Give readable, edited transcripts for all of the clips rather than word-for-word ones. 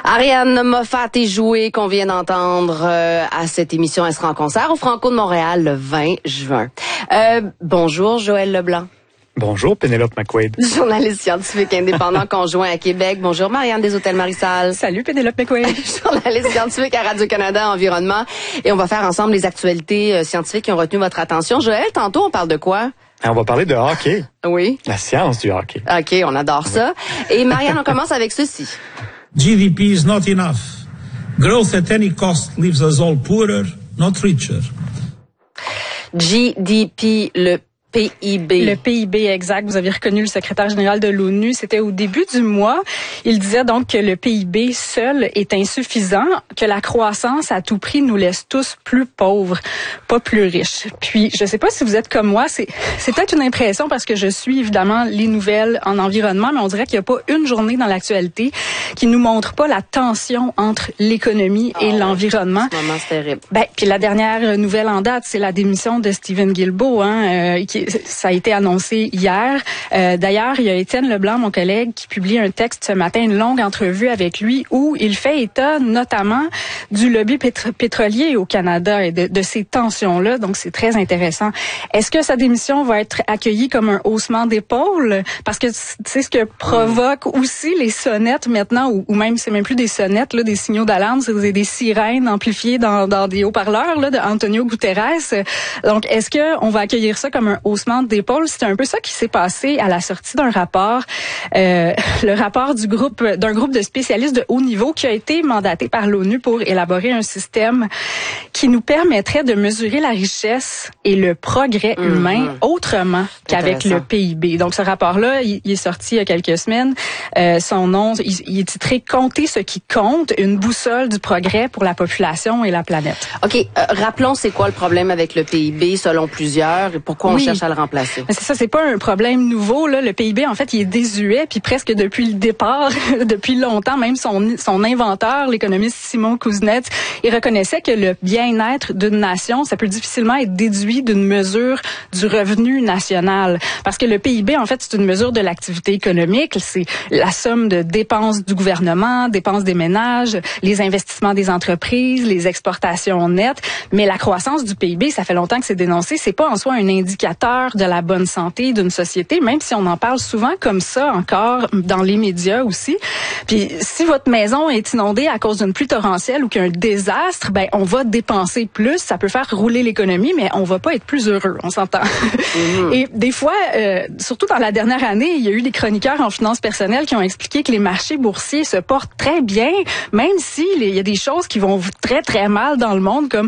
Ariane Moffat est jouée qu'on vient d'entendre à cette émission. Elle sera en concert au Franco de Montréal le 20 juin. Bonjour Joël Leblanc. Bonjour Pénélope McQuaid. Journaliste scientifique indépendant conjoint à Québec. Bonjour Marianne des Hôtels Marissal. Salut Pénélope McQuaid. Journaliste scientifique à Radio-Canada Environnement. Et on va faire ensemble les actualités scientifiques qui ont retenu votre attention. Joël, tantôt on parle de quoi? On va parler de hockey. Oui. La science du hockey. OK, on adore ça. Et Marianne, on commence avec ceci. GDP is not enough. Growth at any cost leaves us all poorer, not richer. GDP, le PIB. Le PIB, exact. Vous avez reconnu le secrétaire général de l'ONU. C'était au début du mois. Il disait donc que le PIB seul est insuffisant, que la croissance à tout prix nous laisse tous plus pauvres, pas plus riches. Puis, je sais pas si vous êtes comme moi, c'est peut-être une impression parce que je suis évidemment les nouvelles en environnement, mais on dirait qu'il n'y a pas une journée dans l'actualité qui nous montre pas la tension entre l'économie et l'environnement. En ce moment, c'est terrible. Puis la dernière nouvelle en date, c'est la démission de Stephen Guilbeault, ça a été annoncé hier. D'ailleurs, il y a Étienne Leblanc, mon collègue, qui publie un texte ce matin, une longue entrevue avec lui, où il fait état notamment du lobby pétrolier au Canada et de ces tensions-là. Donc, c'est très intéressant. Est-ce que sa démission va être accueillie comme un haussement d'épaule? Parce que c'est ce que provoque aussi les sonnettes maintenant, ou même, c'est même plus des sonnettes, là, des signaux d'alarme, c'est des sirènes amplifiées dans des haut-parleurs là, de Antonio Guterres. Donc, est-ce qu'on va accueillir ça comme un haussement d'épaule? C'est un peu ça qui s'est passé à la sortie d'un rapport, le rapport d'un groupe de spécialistes de haut niveau qui a été mandaté par l'ONU pour élaborer un système qui nous permettrait de mesurer la richesse et le progrès humain autrement qu'avec le PIB. Donc, ce rapport-là, il est sorti il y a quelques semaines. Son nom, il est titré « Compter ce qui compte, une boussole du progrès pour la population et la planète ». OK. Rappelons, c'est quoi le problème avec le PIB selon plusieurs et pourquoi on cherche à le remplacer? Mais c'est ça, c'est pas un problème nouveau, là. Le PIB, en fait, il est désuet, puis presque depuis le départ, depuis longtemps, même son inventeur, l'économiste Simon Kuznets, il reconnaissait que le bien-être d'une nation, ça peut difficilement être déduit d'une mesure du revenu national. Parce que le PIB, en fait, c'est une mesure de l'activité économique. C'est la somme de dépenses du gouvernement, dépenses des ménages, les investissements des entreprises, les exportations nettes. Mais la croissance du PIB, ça fait longtemps que c'est dénoncé, c'est pas en soi un indicateur de la bonne santé d'une société, même si on en parle souvent comme ça encore dans les médias aussi. Puis si votre maison est inondée à cause d'une pluie torrentielle ou qu'il y a un désastre, ben on va dépenser plus, ça peut faire rouler l'économie, mais on va pas être plus heureux, on s'entend. Et des fois, surtout dans la dernière année, il y a eu des chroniqueurs en finances personnelles qui ont expliqué que les marchés boursiers se portent très bien, même si il y a des choses qui vont très très mal dans le monde, comme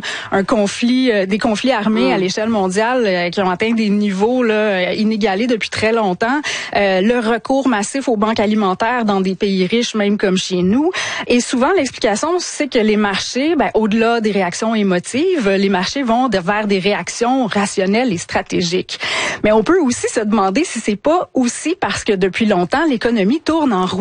des conflits armés à l'échelle mondiale qui ont atteint des niveaux là, inégalés depuis très longtemps, le recours massif aux banques alimentaires dans des pays riches, même comme chez nous. Et souvent, l'explication, c'est que les marchés, au-delà des réactions émotives, les marchés vont vers des réactions rationnelles et stratégiques. Mais on peut aussi se demander si c'est pas aussi parce que depuis longtemps, l'économie tourne en roue